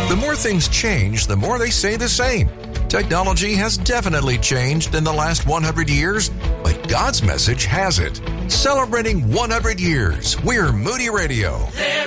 The more things change, the more they say the same. Technology has definitely changed in the last 100 years, but God's message hasn't. Celebrating 100 years, we're Moody Radio. There